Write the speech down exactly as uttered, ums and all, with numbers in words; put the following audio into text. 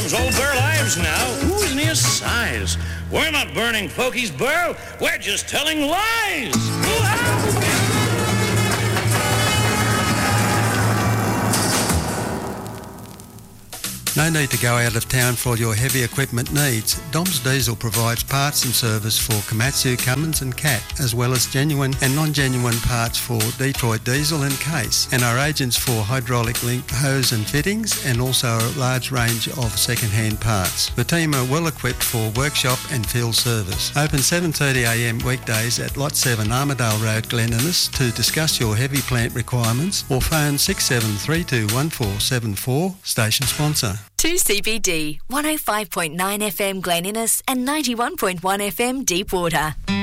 Those old burl Ives now, who's near size? We're not burning Pokey's burl, we're just telling lies. Woo-ha! No need to go out of town for your heavy equipment needs. Dom's Diesel provides parts and service for Komatsu, Cummins and Cat, as well as genuine and non-genuine parts for Detroit Diesel and Case, and are agents for hydraulic link hose and fittings, and also a large range of second-hand parts. The team are well equipped for workshop and field service. Open seven thirty a m weekdays at Lot seven Armadale Road, Glen Innes to discuss your heavy plant requirements, or phone six seven three two one four seven four, station sponsor. two C B D, one oh five point nine F M Glen Innes and ninety-one point one F M Deepwater.